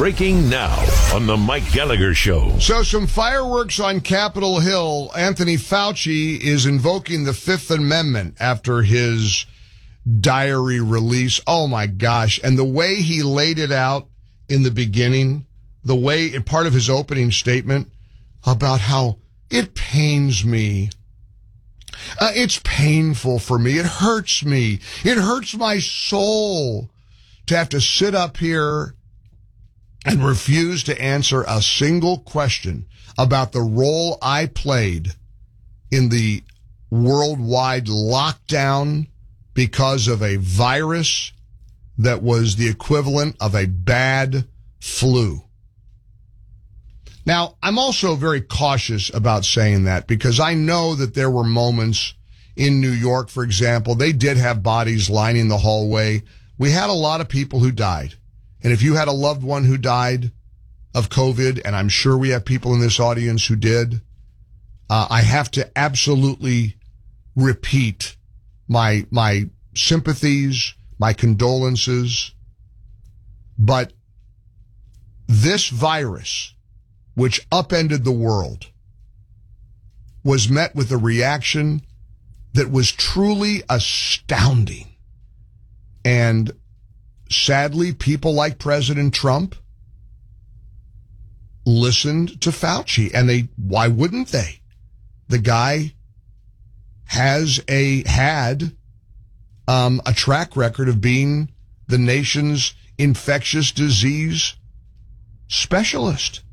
Breaking now on the Mike Gallagher Show. So some fireworks on Capitol Hill. Anthony Fauci is invoking the Fifth Amendment after his diary release. Oh my gosh. And the way he laid it out in the beginning, the way, part of his opening statement about how it pains me. It's painful for me. It hurts me. It hurts my soul to have to sit up here and refuse to answer a single question about the role I played in the worldwide lockdown because of a virus that was the equivalent of a bad flu. Now, I'm also very cautious about saying that because I know that there were moments in New York, for example, they did have bodies lining the hallway. We had a lot of people who died. And if you had a loved one who died of COVID, and I'm sure we have people in this audience who did, I have to absolutely repeat my sympathies, my condolences. But this virus, which upended the world, was met with a reaction that was truly astounding. And sadly, people like President Trump listened to Fauci, and why wouldn't they? The guy had a track record of being the nation's infectious disease specialist.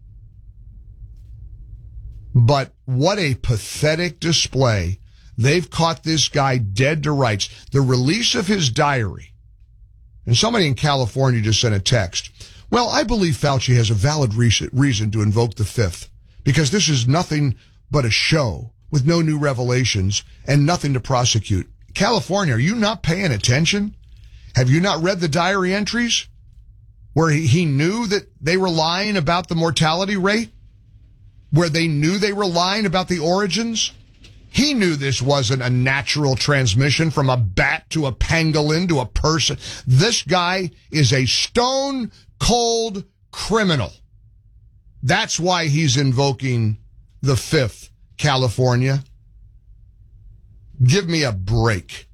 But what a pathetic display. They've caught this guy dead to rights. The release of his diary. And somebody in California just sent a text. Well, I believe Fauci has a valid reason to invoke the Fifth, because this is nothing but a show with no new revelations and nothing to prosecute. California, are you not paying attention? Have you not read the diary entries where he knew that they were lying about the mortality rate? Where they knew they were lying about the origins? He knew this wasn't a natural transmission from a bat to a pangolin to a person. This guy is a stone cold criminal. That's why he's invoking the Fifth, California. Give me a break.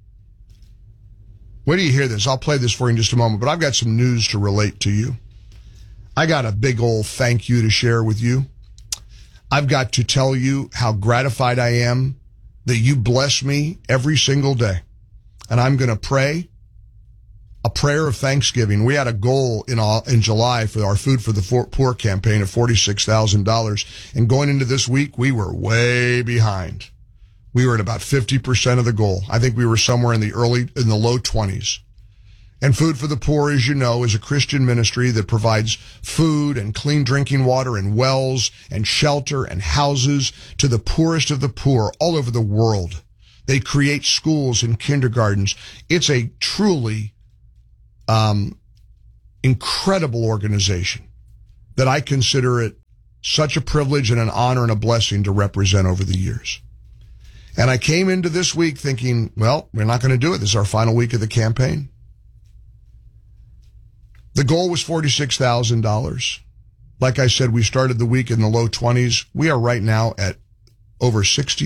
Wait till you hear this. I'll play this for you in just a moment, but I've got some news to relate to you. I got a big old thank you to share with you. I've got to tell you how gratified I am that you bless me every single day. And I'm going to pray a prayer of thanksgiving. We had a goal in July for our Food for the Poor campaign of $46,000. And going into this week, we were way behind. We were at about 50% of the goal. I think we were somewhere in the low 20s. And Food for the Poor, as you know, is a Christian ministry that provides food and clean drinking water and wells and shelter and houses to the poorest of the poor all over the world. They create schools and kindergartens. It's a truly incredible organization that I consider it such a privilege and an honor and a blessing to represent over the years. And I came into this week thinking, well, we're not going to do it. This is our final week of the campaign. The goal was $46,000. Like I said, we started the week in the low 20s. We are right now at over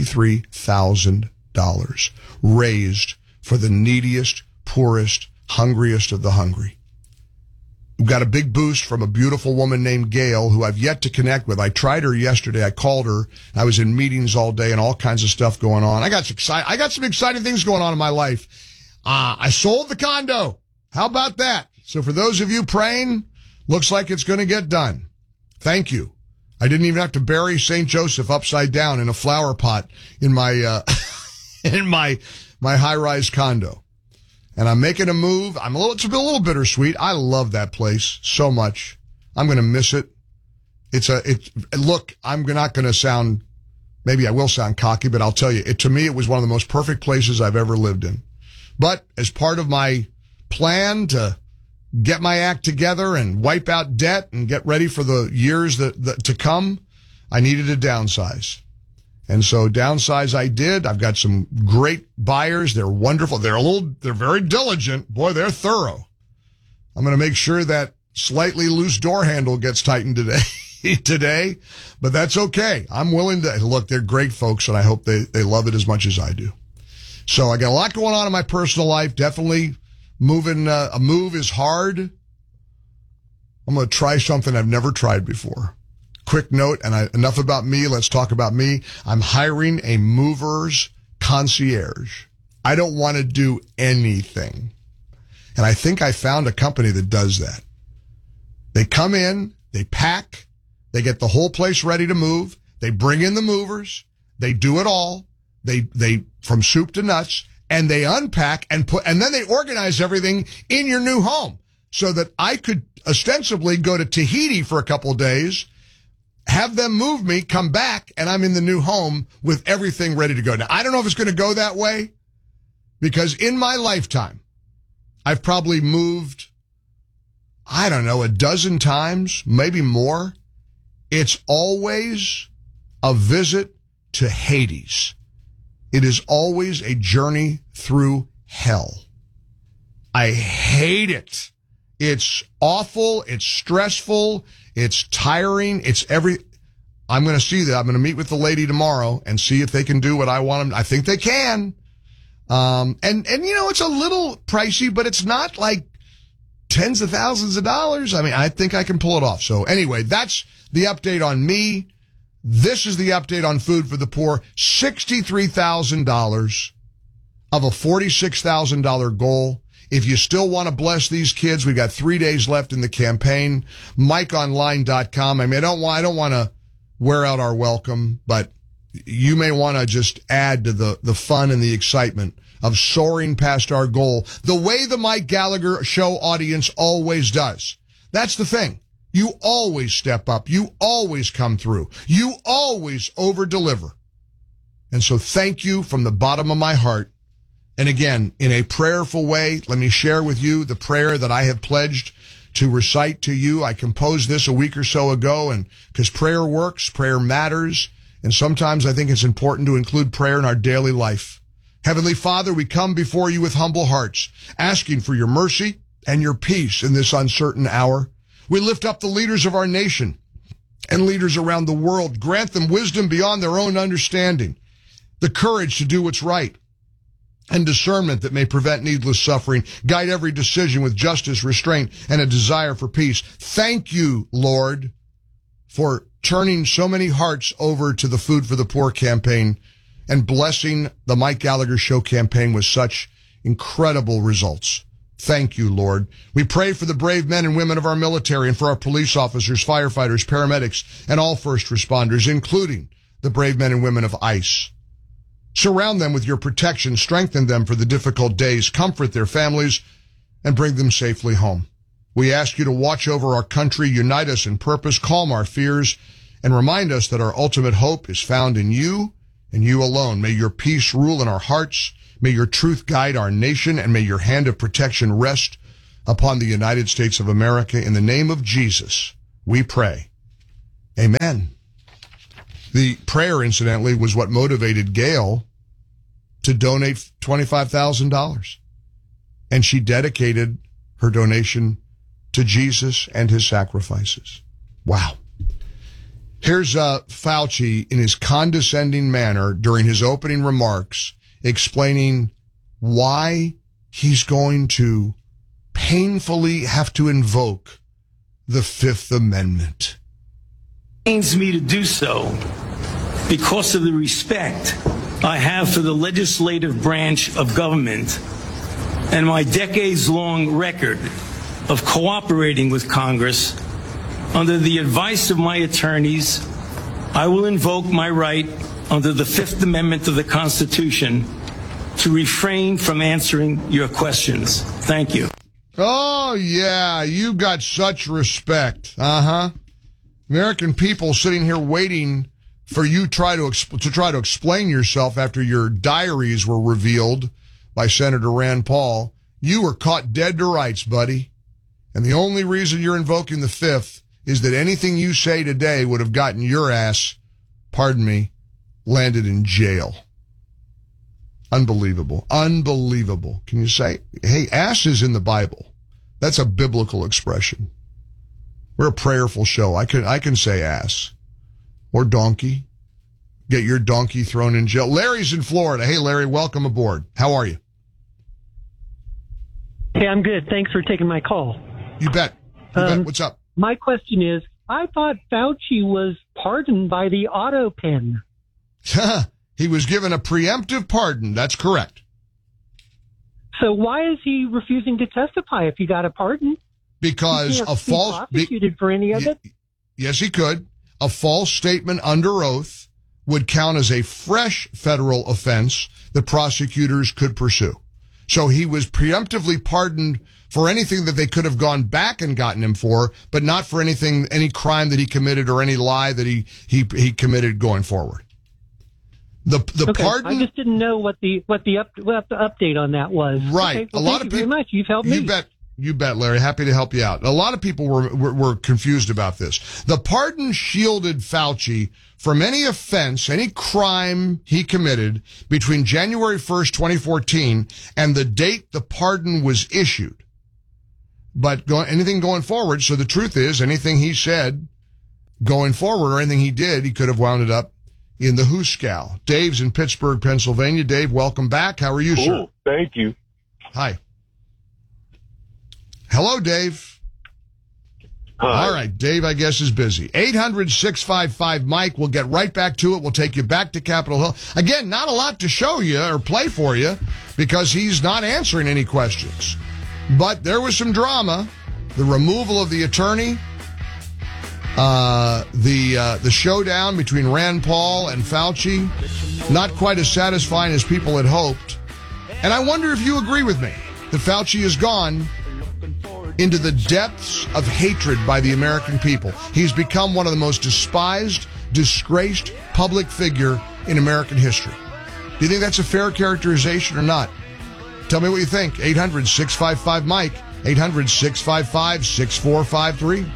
$63,000 raised for the neediest, poorest, hungriest of the hungry. We've got a big boost from a beautiful woman named Gail, who I've yet to connect with. I tried her yesterday. I called her. I was in meetings all day and all kinds of stuff going on. I got some exciting things going on in my life. I sold the condo. How about that? So for those of you praying, looks like it's going to get done. Thank you. I didn't even have to bury St. Joseph upside down in a flower pot in my my high-rise condo. And I'm making a move. It's a little bittersweet. I love that place so much. I'm going to miss it. Look, I'm not going to sound, maybe I will sound cocky, but I'll tell you, to me, it was one of the most perfect places I've ever lived in. But as part of my plan to get my act together and wipe out debt and get ready for the years that to come, I needed to downsize. And so downsize I did. I've got some great buyers. They're wonderful. They're very diligent. Boy, they're thorough. I'm going to make sure that slightly loose door handle gets tightened today, but that's okay. I'm willing to look. They're great folks, and I hope they love it as much as I do. So I got a lot going on in my personal life. Definitely moving. A move is hard. I'm going to try something I've never tried before. Quick note, and enough about me. Let's talk about me. I'm hiring a mover's concierge. I don't want to do anything. And I think I found a company that does that. They come in, they pack, they get the whole place ready to move, they bring in the movers, they do it all, they from soup to nuts, and they unpack and then they organize everything in your new home so that I could ostensibly go to Tahiti for a couple of days, have them move me, come back, and I'm in the new home with everything ready to go. Now, I don't know if it's going to go that way, because in my lifetime, I've probably moved, I don't know, a dozen times, maybe more. It's always a visit to Hades. It is always a journey through hell. I hate it. It's awful. It's stressful. It's tiring. I'm going to see that. I'm going to meet with the lady tomorrow and see if they can do what I want them. I think they can. And you know, it's a little pricey, but it's not like tens of thousands of dollars. I mean, I think I can pull it off. So anyway, that's the update on me. This is the update on Food for the Poor. $63,000 of a $46,000 goal. If you still want to bless these kids, we've got 3 days left in the campaign. MikeOnline.com. I mean, I don't want to wear out our welcome, but you may want to just add to the fun and the excitement of soaring past our goal the way the Mike Gallagher Show audience always does. That's the thing. You always step up. You always come through. You always over-deliver. And so thank you from the bottom of my heart. And again, in a prayerful way, let me share with you the prayer that I have pledged to recite to you. I composed this a week or so ago, and because prayer works, prayer matters, and sometimes I think it's important to include prayer in our daily life. Heavenly Father, we come before you with humble hearts, asking for your mercy and your peace in this uncertain hour. We lift up the leaders of our nation and leaders around the world. Grant them wisdom beyond their own understanding, the courage to do what's right, and discernment that may prevent needless suffering. Guide every decision with justice, restraint, and a desire for peace. Thank you, Lord, for turning so many hearts over to the Food for the Poor campaign and blessing the Mike Gallagher Show campaign with such incredible results. Thank you, Lord. We pray for the brave men and women of our military and for our police officers, firefighters, paramedics, and all first responders, including the brave men and women of ICE. Surround them with your protection, strengthen them for the difficult days, comfort their families, and bring them safely home. We ask you to watch over our country, unite us in purpose, calm our fears, and remind us that our ultimate hope is found in you and you alone. May your peace rule in our hearts, may your truth guide our nation, and may your hand of protection rest upon the United States of America. In the name of Jesus, we pray. Amen. The prayer, incidentally, was what motivated Gail to donate $25,000. And she dedicated her donation to Jesus and his sacrifices. Wow. Here's Fauci in his condescending manner during his opening remarks explaining why he's going to painfully have to invoke the Fifth Amendment. It pains me to do so because of the respect I have for the legislative branch of government and my decades-long record of cooperating with Congress. Under the advice of my attorneys, I will invoke my right under the Fifth Amendment of the Constitution to refrain from answering your questions. Thank you. Oh, yeah, you got such respect. Uh-huh. American people sitting here waiting for you to try to explain yourself after your diaries were revealed by Senator Rand Paul. You were caught dead to rights, buddy. And the only reason you're invoking the Fifth is that anything you say today would have gotten your ass, pardon me, landed in jail. Unbelievable. Unbelievable. Can you say, hey, ass is in the Bible. That's a biblical expression. We're a prayerful show. I can say ass or donkey. Get your donkey thrown in jail. Larry's in Florida. Hey, Larry, welcome aboard. How are you? Hey, I'm good. Thanks for taking my call. You bet. You bet. What's up? My question is, I thought Fauci was pardoned by the auto pen. He was given a preemptive pardon. That's correct. So why is he refusing to testify if he got a pardon? Because a false prosecuted for any of it? Yes, he could. A false statement under oath would count as a fresh federal offense that prosecutors could pursue. So he was preemptively pardoned for anything that they could have gone back and gotten him for, but not for any crime that he committed or any lie that he committed going forward. The okay, pardon. I just didn't know what the update on that was. Right. Okay, well, a lot thank of you people. very much. You've helped me. You bet, Larry. Happy to help you out. A lot of people were confused about this. The pardon shielded Fauci from any offense, any crime he committed between January 1st, 2014 and the date the pardon was issued. But anything going forward, so the truth is, anything he said going forward or anything he did, he could have wound it up in the Hooskow. Dave's in Pittsburgh, Pennsylvania. Dave, welcome back. How are you, sir? Thank you. Hi. Hello, Dave. Hi. All right. Dave, I guess, is busy. 800-655-Mike. We'll get right back to it. We'll take you back to Capitol Hill. Again, not a lot to show you or play for you because he's not answering any questions. But there was some drama. The removal of the attorney, the showdown between Rand Paul and Fauci, not quite as satisfying as people had hoped. And I wonder if you agree with me that Fauci has gone into the depths of hatred by the American people. He's become one of the most despised, disgraced public figure in American history. Do you think that's a fair characterization or not? Tell me what you think. 800-655-Mike. 800-655-6453.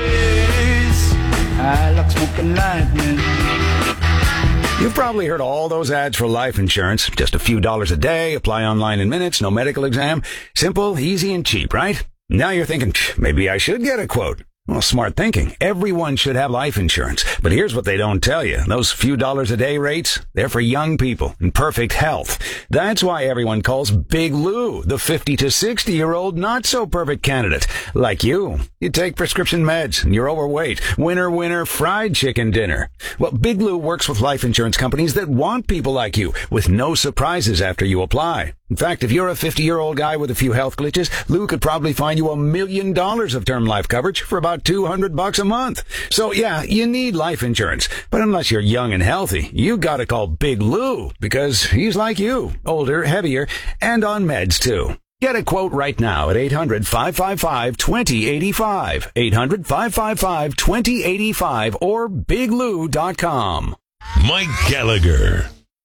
I like smoking lightning. You've probably heard all those ads for life insurance. Just a few dollars a day, apply online in minutes, no medical exam. Simple, easy, and cheap, right? Now you're thinking, maybe I should get a quote. Well, smart thinking. Everyone should have life insurance. But here's what they don't tell you. Those few dollars a day rates, they're for young people in perfect health. That's why everyone calls Big Lou the 50 to 60-year-old not-so-perfect candidate. Like you. You take prescription meds and you're overweight. Winner, fried chicken dinner. Well, Big Lou works with life insurance companies that want people like you with no surprises after you apply. In fact, if you're a 50-year-old guy with a few health glitches, Lou could probably find you $1 million of term life coverage for about $200 a month. So yeah, you need life insurance. But unless you're young and healthy, you gotta call Big Lou because he's like you, older, heavier, and on meds too. Get a quote right now at 800-555-2085, 800-555-2085, or biglou.com. Mike Gallagher.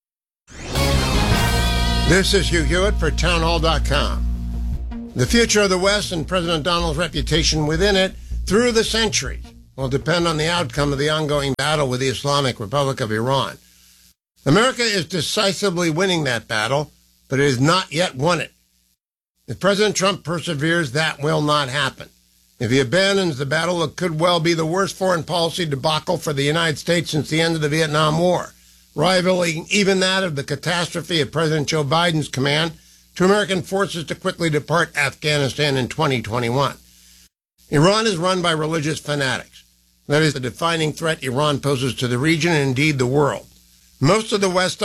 This is Hugh Hewitt for townhall.com. The future of the West and President Donald's reputation within it through the centuries will depend on the outcome of the ongoing battle with the Islamic Republic of Iran. America is decisively winning that battle, but it has not yet won it. If President Trump perseveres, that will not happen. If he abandons the battle, it could well be the worst foreign policy debacle for the United States since the end of the Vietnam War, rivaling even that of the catastrophe of President Joe Biden's command to American forces to quickly depart Afghanistan in 2021. Iran is run by religious fanatics. That is the defining threat Iran poses to the region and indeed the world. Most of the West